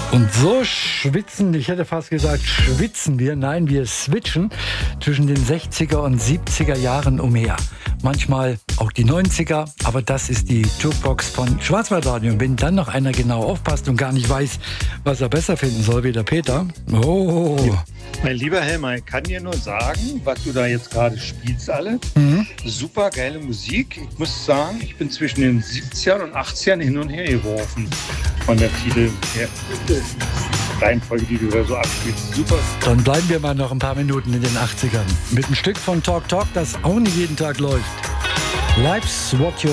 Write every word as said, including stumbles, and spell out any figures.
Und so schwitzen, ich hätte fast gesagt, schwitzen wir, nein, wir switchen zwischen den sechziger und siebziger Jahren umher. Manchmal auch die neunziger, aber das ist die Jukebox von Schwarzwaldradio. Und wenn dann noch einer genau aufpasst und gar nicht weiß, was er besser finden soll, wie der Peter. Oh. Ja. Mein lieber Helmer, ich kann dir nur sagen, was du da jetzt gerade spielst alle. Mhm. Super geile Musik. Ich muss sagen, ich bin zwischen den siebzigern und achtzigern hin und her geworfen. Von der Titel her. Reihenfolge, die du da so abspielst. Super. Dann bleiben wir mal noch ein paar Minuten in den achtzigern. Mit einem Stück von Talk Talk, das auch nicht jeden Tag läuft. Life's What You